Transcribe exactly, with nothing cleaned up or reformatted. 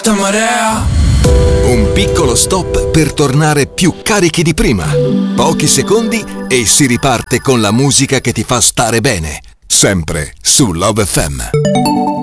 sta marea. Un piccolo stop per tornare più carichi di prima. Pochi secondi e si riparte con la musica che ti fa stare bene. Sempre su Love F M.